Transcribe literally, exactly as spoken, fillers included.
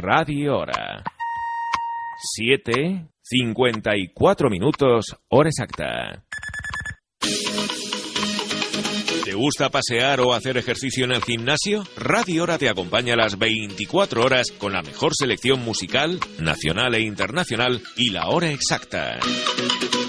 Radio Hora. siete, cincuenta y cuatro minutos, hora exacta. ¿Te gusta pasear o hacer ejercicio en el gimnasio? Radio Hora te acompaña a las veinticuatro horas con la mejor selección musical, nacional e internacional, y la hora exacta.